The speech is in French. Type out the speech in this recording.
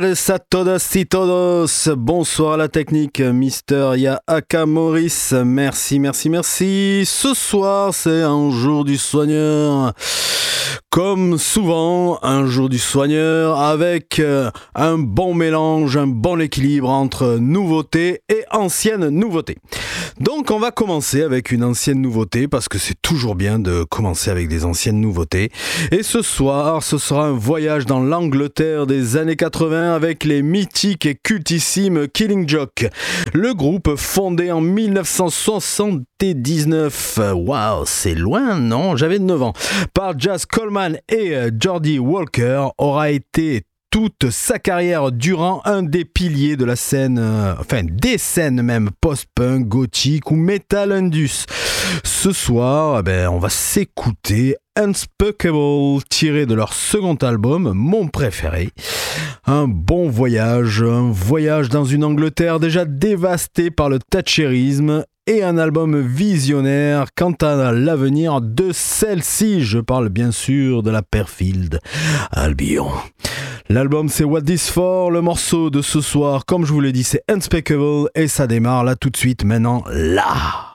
A todos y todos, bonsoir à la technique, Mister Yaaka Maurice, merci. Ce soir, c'est un jour du soigneur. Comme souvent, un jour du soigneur avec un bon mélange, un bon équilibre entre nouveautés et anciennes nouveautés. Donc on va commencer avec une ancienne nouveauté parce que c'est toujours bien de commencer avec des anciennes nouveautés. Et ce soir, ce sera un voyage dans l'Angleterre des années 80 avec les mythiques et cultissimes Killing Joke. Le groupe fondé en 1979, waouh, c'est loin, non? J'avais 9 ans. Par Jazz Coleman et Geordie Walker, aura été toute sa carrière durant un des piliers de la scène, des scènes même post-punk, gothique ou metal indus. Ce soir, on va s'écouter Unspeakable, tiré de leur second album, mon préféré. Un bon voyage, un voyage dans une Angleterre déjà dévastée par le thatchérisme et un album visionnaire quant à l'avenir de celle-ci. Je parle bien sûr de la Perfield Albion. L'album c'est What This For, le morceau de ce soir, comme je vous l'ai dit, c'est Unspeakable et ça démarre là tout de suite, maintenant, là.